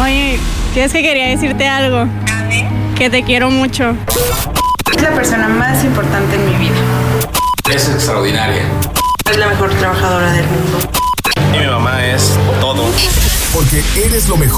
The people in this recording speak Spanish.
Oye, es que quería decirte algo. Que te quiero mucho. Es la persona más importante en mi vida. Es extraordinaria. Es la mejor trabajadora del mundo. Y mi mamá es todo. Porque eres lo mejor.